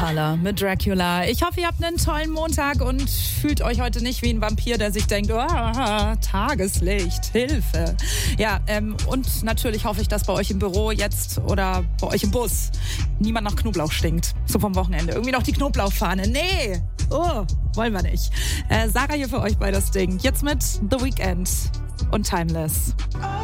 Impala mit Dracula. Ich hoffe, ihr habt einen tollen Montag und fühlt euch heute nicht wie ein Vampir, der sich denkt, Tageslicht, Hilfe. Ja, und natürlich hoffe ich, dass bei euch im Büro jetzt oder bei euch im Bus niemand nach Knoblauch stinkt. So vom Wochenende. Irgendwie noch die Knoblauchfahne. Nee, wollen wir nicht. Sarah hier für euch bei das Ding. Jetzt mit The Weeknd und Timeless.